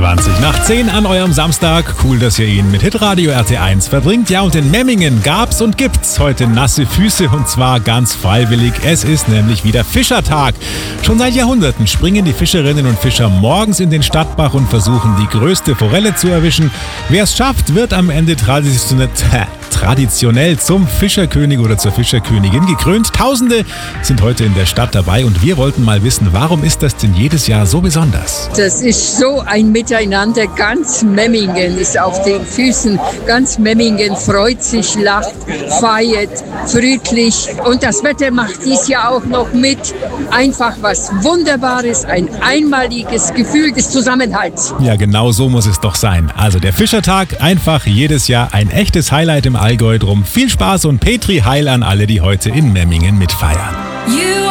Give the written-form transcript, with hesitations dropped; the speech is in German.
20 nach 10 an eurem Samstag. Cool, dass ihr ihn mit Hitradio RT1 verbringt. Ja, und in Memmingen gab's und gibt's heute nasse Füße und zwar ganz freiwillig. Es ist nämlich wieder Fischertag. Schon seit Jahrhunderten springen die Fischerinnen und Fischer morgens in den Stadtbach und versuchen, die größte Forelle zu erwischen. Wer es schafft, wird am Ende traditionell zum Fischerkönig oder zur Fischerkönigin gekrönt. Tausende sind heute in der Stadt dabei und wir wollten mal wissen, warum ist das denn jedes Jahr so besonders? Das ist so ein Miteinander. Ganz Memmingen ist auf den Füßen. Ganz Memmingen freut sich, lacht, feiert, friedlich. Und das Wetter macht dies Jahr auch noch mit. Einfach was Wunderbares, ein einmaliges Gefühl des Zusammenhalts. Ja, genau so muss es doch sein. Also der Fischertag, einfach jedes Jahr ein echtes Highlight im Allgäu. Drum viel Spaß und Petri Heil an alle, die heute in Memmingen mitfeiern.